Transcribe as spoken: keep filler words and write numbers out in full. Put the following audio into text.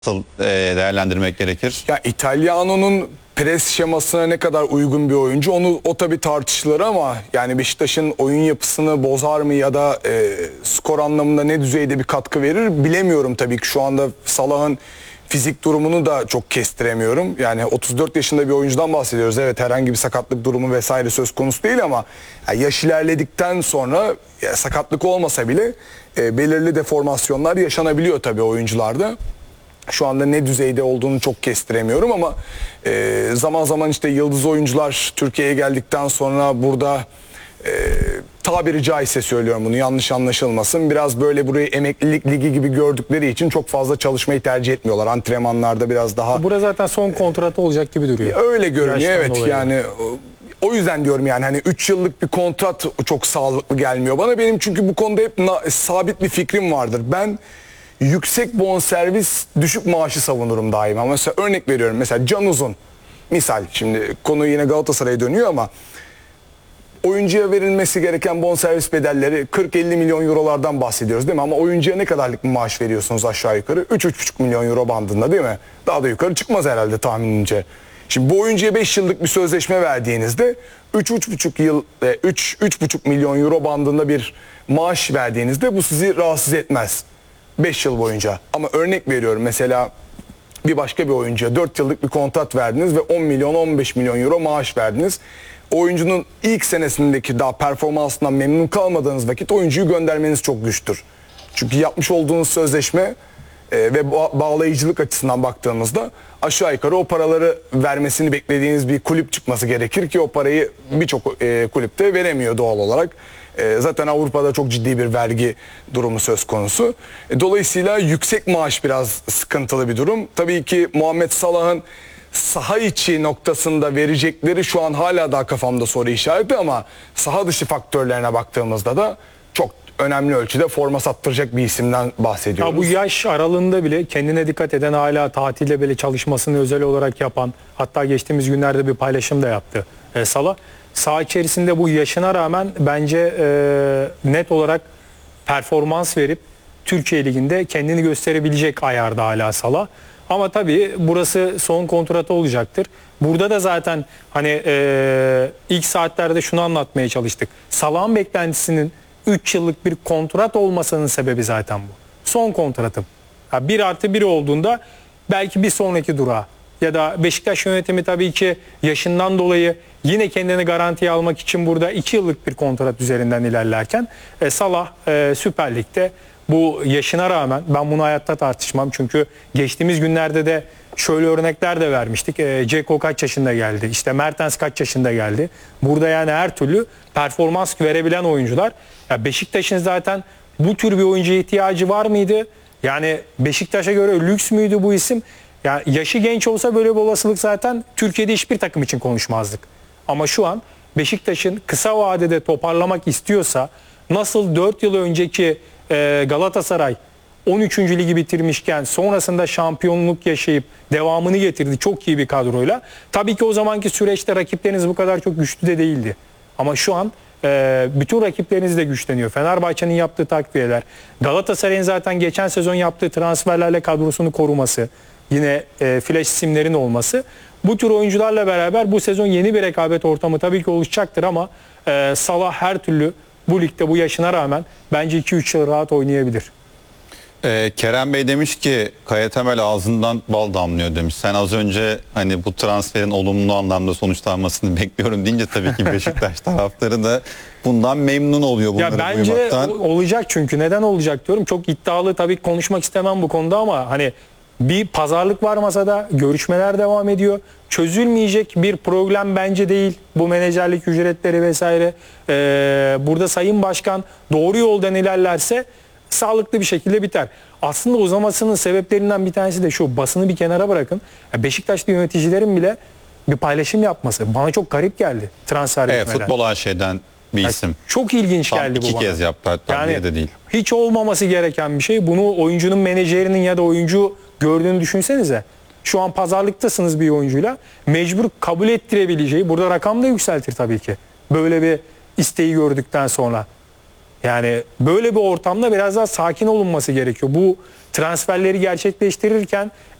Nasıl e, değerlendirmek gerekir? Ya İtalyano'nun pres şemasına ne kadar uygun bir oyuncu onu o tabii tartışılır ama yani Beşiktaş'ın oyun yapısını bozar mı ya da e, skor anlamında ne düzeyde bir katkı verir bilemiyorum tabii ki. Şu anda Salah'ın fizik durumunu da çok kestiremiyorum. Yani otuz dört yaşında bir oyuncudan bahsediyoruz. Evet, herhangi bir sakatlık durumu vesaire söz konusu değil ama yani yaş ilerledikten sonra ya sakatlık olmasa bile e, belirli deformasyonlar yaşanabiliyor tabii oyuncularda. Şu anda ne düzeyde olduğunu çok kestiremiyorum ama e, zaman zaman işte yıldız oyuncular Türkiye'ye geldikten sonra burada e, tabiri caizse söylüyorum, bunu yanlış anlaşılmasın, biraz böyle burayı emeklilik ligi gibi gördükleri için çok fazla çalışmayı tercih etmiyorlar. Antrenmanlarda biraz daha... Burada zaten son kontratı olacak gibi duruyor. Öyle görünüyor, Yaştan evet dolayı. yani... O yüzden diyorum yani hani üç yıllık bir kontrat çok sağlıklı gelmiyor bana. Benim çünkü bu konuda hep sabit bir fikrim vardır. Ben yüksek bonservis, düşük maaşı savunurum daima. Mesela örnek veriyorum. Mesela Can Uzun. Misal, şimdi konu yine Galatasaray'a dönüyor ama oyuncuya verilmesi gereken bonservis bedelleri kırk elli milyon eurolardan bahsediyoruz değil mi? Ama oyuncuya ne kadarlık bir maaş veriyorsunuz aşağı yukarı? üç üç buçuk milyon euro bandında değil mi? Daha da yukarı çıkmaz herhalde tahminince. Şimdi bu oyuncuya beş yıllık bir sözleşme verdiğinizde üç üç buçuk yıl üç üç buçuk milyon euro bandında bir maaş verdiğinizde bu sizi rahatsız etmez beş yıl boyunca. Ama örnek veriyorum, mesela bir başka bir oyuncuya dört yıllık bir kontrat verdiniz ve on milyon on beş milyon euro maaş verdiniz. Oyuncunun ilk senesindeki daha performansından memnun kalmadığınız vakit oyuncuyu göndermeniz çok güçtür. Çünkü yapmış olduğunuz sözleşme e, ve ba- bağlayıcılık açısından baktığımızda aşağı yukarı o paraları vermesini beklediğiniz bir kulüp çıkması gerekir ki o parayı birçok e, kulüpte veremiyor doğal olarak. E, zaten Avrupa'da çok ciddi bir vergi durumu söz konusu. E, dolayısıyla yüksek maaş biraz sıkıntılı bir durum. Tabii ki Muhammed Salah'ın saha içi noktasında verecekleri şu an hala daha kafamda soru işareti ama saha dışı faktörlerine baktığımızda da çok önemli ölçüde forma sattıracak bir isimden bahsediyoruz. Ya bu yaş aralığında bile kendine dikkat eden, hala tatilde bile çalışmasını özel olarak yapan, hatta geçtiğimiz günlerde bir paylaşım da yaptı e, Salah. Saha içerisinde bu yaşına rağmen bence e, net olarak performans verip Türkiye Ligi'nde kendini gösterebilecek ayarda hala Salah. Ama tabii burası son kontratı olacaktır. Burada da zaten hani e, ilk saatlerde şunu anlatmaya çalıştık. Salah'ın beklentisinin üç yıllık bir kontrat olmasının sebebi zaten bu. Son kontratım. Ya bir artı bir olduğunda belki bir sonraki durağı. Ya da Beşiktaş yönetimi tabii ki yaşından dolayı yine kendini garantiye almak için burada iki yıllık bir kontrat üzerinden ilerlerken e, Salah e, Süper Lig'de bu yaşına rağmen, ben bunu hayatta tartışmam çünkü geçtiğimiz günlerde de şöyle örnekler de vermiştik. E, Ceko kaç yaşında geldi? İşte Mertens kaç yaşında geldi? Burada yani her türlü performans verebilen oyuncular. Ya Beşiktaş'ın zaten bu tür bir oyuncuya ihtiyacı var mıydı? Yani Beşiktaş'a göre lüks müydü bu isim? Yani yaşı genç olsa böyle bir olasılık zaten Türkiye'de hiçbir takım için konuşmazdık. Ama şu an Beşiktaş'ın kısa vadede toparlamak istiyorsa, nasıl dört yıl önceki e, Galatasaray on üçüncü ligi bitirmişken sonrasında şampiyonluk yaşayıp devamını getirdi çok iyi bir kadroyla. Tabii ki o zamanki süreçte rakipleriniz bu kadar çok güçlü de değildi. Ama şu an e, bütün rakipleriniz de güçleniyor. Fenerbahçe'nin yaptığı takviyeler, Galatasaray'ın zaten geçen sezon yaptığı transferlerle kadrosunu koruması, yine e, flash isimlerin olması. Bu tür oyuncularla beraber bu sezon yeni bir rekabet ortamı tabii ki oluşacaktır ama e, Salah her türlü bu ligde bu yaşına rağmen bence iki üç yıl rahat oynayabilir. Ee, Kerem Bey demiş ki Kaya Temel ağzından bal damlıyor demiş. Sen az önce hani bu transferin olumlu anlamda sonuçlanmasını bekliyorum deyince tabii ki Beşiktaş taraftarı da bundan memnun oluyor bunları ya bence duymaktan. olacak, çünkü neden olacak diyorum. Çok iddialı tabii konuşmak istemem bu konuda ama hani bir pazarlık var masada, görüşmeler devam ediyor. Çözülmeyecek bir problem bence değil bu menajerlik ücretleri vesaire. Ee, burada Sayın Başkan doğru yoldan ilerlerse sağlıklı bir şekilde biter. Aslında uzamasının sebeplerinden bir tanesi de şu: basını bir kenara bırakın. Beşiktaşlı yöneticilerin bile bir paylaşım yapması bana çok garip geldi transfer Evet, etmeden. futbol A Ş'den bir isim. Yani çok ilginç Tam geldi bu iki bana. kez yaptı hatta, Yani diye de değil. hiç olmaması gereken bir şey. Bunu oyuncunun menajerinin ya da oyuncu gördüğünü düşünsenize. Şu an pazarlıktasınız bir oyuncuyla. Mecbur kabul ettirebileceği, burada rakam da yükseltir tabii ki, böyle bir isteği gördükten sonra. Yani böyle bir ortamda biraz daha sakin olunması gerekiyor. Bu transferleri gerçekleştirirken